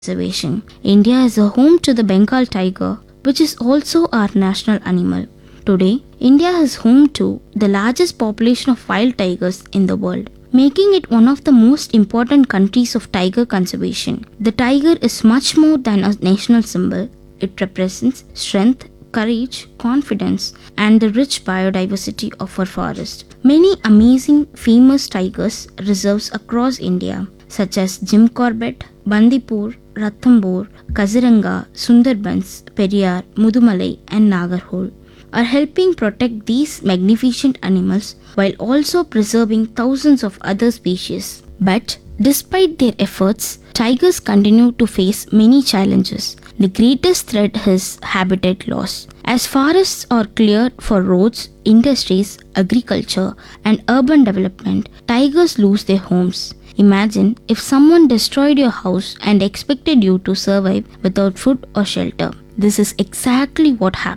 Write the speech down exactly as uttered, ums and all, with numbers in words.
Conservation. India is a home to the Bengal tiger, which is also our national animal. Today, India is home to the largest population of wild tigers in the world, making it one of the most important countries of tiger conservation. The tiger is much more than a national symbol. It represents strength, courage, confidence, and the rich biodiversity of our forest. Many amazing famous tigers reserves across India, such as Jim Corbett, Bandipur, Ranthambore, Kaziranga, Sundarbans, Periyar, Mudumalai, and Nagarhole, are helping protect these magnificent animals while also preserving thousands of other species. But despite their efforts, tigers continue to face many challenges. The greatest threat is habitat loss. As forests are cleared for roads, industries, agriculture, and urban development, tigers lose their homes. Imagine if someone destroyed your house and expected you to survive without food or shelter. This is exactly what happens.